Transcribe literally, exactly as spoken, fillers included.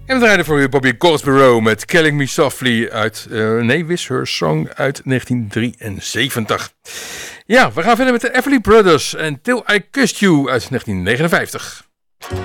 En we draaien voor u Bobby Goldsboro met Killing Me Softly uit, uh, nee, Wish Her Song uit negentien drieënzeventig. Ja, we gaan verder met de Everly Brothers en Till I Kissed You uit negentien negenenvijftig.